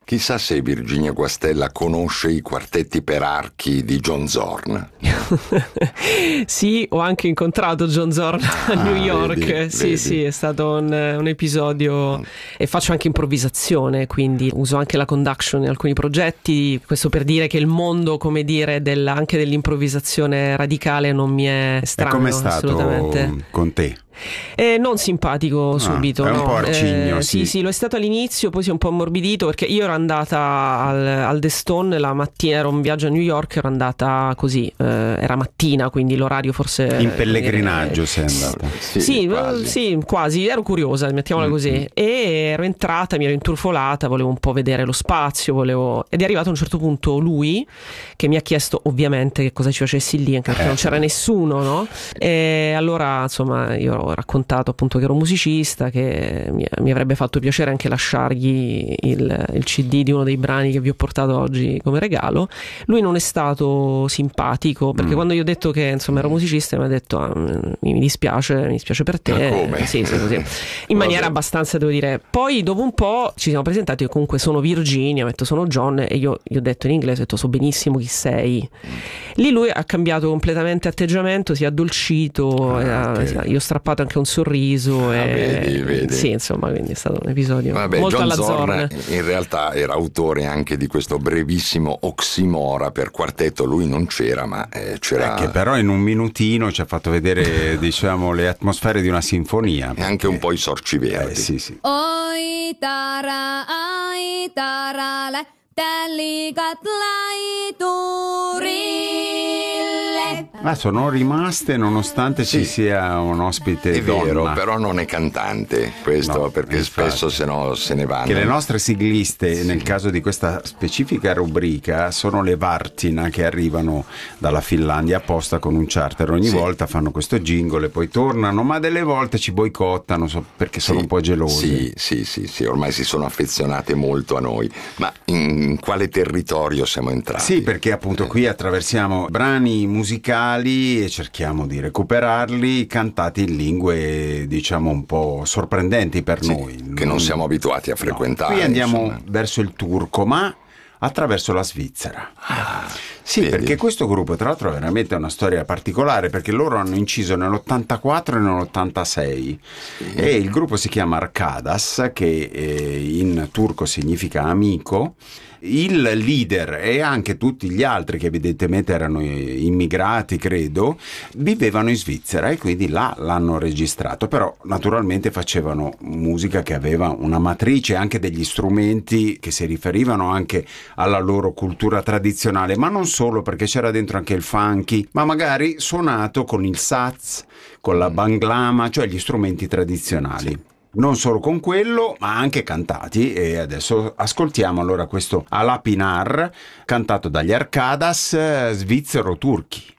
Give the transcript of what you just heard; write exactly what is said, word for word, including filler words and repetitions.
Chissà se Virginia Guastella conosce i quartetti per archi di John Zorn. Sì, ho anche incontrato John Zorn a New York. Vedi, sì, vedi. sì, è stato un, un episodio. E faccio anche improvvisazione, quindi uso anche la conduction in alcuni progetti. Questo per dire che il mondo, come dire, della, anche dell'improvvisazione radicale non mi è strano. E com'è stato assolutamente con te? Eh, non simpatico subito, è un no. po' arcigno, eh, sì. sì, sì, lo è stato all'inizio, poi si è un po' ammorbidito perché io ero andata al, al The Stone la mattina, ero in viaggio a New York, ero andata così, eh, era mattina, quindi l'orario forse In pellegrinaggio eh, sei andata? Sì, sì, quasi. eh, sì, quasi, ero curiosa, mettiamola così. Mm-hmm. E ero entrata, mi ero intrufolata, volevo un po' vedere lo spazio, volevo... ed è arrivato a un certo punto lui che mi ha chiesto ovviamente che cosa ci facessi lì, anche perché Eh. non c'era nessuno, no? E allora insomma io ho raccontato appunto che ero musicista, che mi, mi avrebbe fatto piacere anche lasciargli il, il C D di uno dei brani che vi ho portato oggi come regalo. Lui non è stato simpatico perché Mm. quando io ho detto che insomma ero musicista mi ha detto ah, mi, mi dispiace, mi dispiace per te. Ma come? Sì, sì, così. In maniera Vabbè. abbastanza, devo dire. Poi dopo un po' ci siamo presentati, io comunque sono Virginia, ho detto sono John e io gli ho detto in inglese, ho detto so benissimo chi sei. Lì lui ha cambiato completamente atteggiamento, si è addolcito, Ah, eh, ok. io ho strappato anche un sorriso. Ah, e... vedi, vedi. Sì, insomma, quindi è stato un episodio Vabbè, molto John alla Zorn Zorn. in realtà era autore anche di questo brevissimo Oxymora per quartetto, lui non c'era ma eh, c'era Eh, che però in un minutino ci ha fatto vedere diciamo le atmosfere di una sinfonia. e anche un po' i sorci verdi. Eh, sì, sì. Oi tara, ai tarale, tellikat laiturille. Ma sono rimaste nonostante Sì. ci sia un ospite È donna. vero, però non è cantante questo, No, perché infatti. spesso se no se ne vanno. Che le nostre sigliste, nel caso di questa specifica rubrica, sono le Vartina che arrivano dalla Finlandia apposta con un charter. Ogni Sì. volta fanno questo jingle e poi tornano, ma delle volte ci boicottano so- perché sono Sì, un po' gelosi. Sì, sì, sì, sì, ormai si sono affezionate molto a noi. Ma in quale territorio siamo entrati? Sì, perché appunto qui attraversiamo brani musicali e cerchiamo di recuperarli cantati in lingue diciamo un po' sorprendenti per Sì, noi. che non siamo abituati a No. frequentare. Qui andiamo insomma. verso il turco, ma attraverso la Svizzera. Ah, Sì, vedi? perché questo gruppo tra l'altro ha veramente una storia particolare, perché loro hanno inciso nell'ottantaquattro e nell'ottantasei e il gruppo si chiama Arkadas, che eh, in turco significa amico. Il leader e anche tutti gli altri che evidentemente erano immigrati, credo, vivevano in Svizzera e quindi là l'hanno registrato, però naturalmente facevano musica che aveva una matrice, anche degli strumenti che si riferivano anche alla loro cultura tradizionale, ma non solo, perché c'era dentro anche il funky, ma magari suonato con il saz, con la banglama, cioè gli strumenti tradizionali. Non solo con quello, ma anche cantati, e adesso ascoltiamo allora questo Alapinar cantato dagli Arkadas, eh, svizzero-turchi.